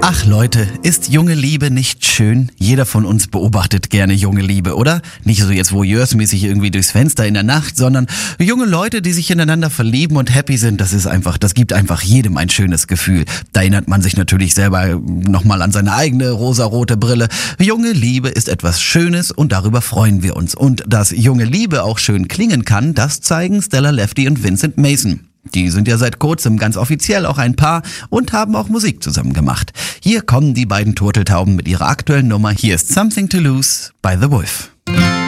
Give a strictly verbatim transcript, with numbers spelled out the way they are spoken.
Ach Leute, ist junge Liebe nicht schön? Jeder von uns beobachtet gerne junge Liebe, oder? Nicht so jetzt voyeursmäßig irgendwie durchs Fenster in der Nacht, sondern junge Leute, die sich ineinander verlieben und happy sind, das ist einfach, das gibt einfach jedem ein schönes Gefühl. Da erinnert man sich natürlich selber nochmal an seine eigene rosarote Brille. Junge Liebe ist etwas Schönes und darüber freuen wir uns. Und dass junge Liebe auch schön klingen kann, das zeigen Stella Lefty und Vincent Mason. Die sind ja seit kurzem ganz offiziell auch ein Paar und haben auch Musik zusammen gemacht. Hier kommen die beiden Turteltauben mit ihrer aktuellen Nummer. Hier ist Something to Lose by The Wolf.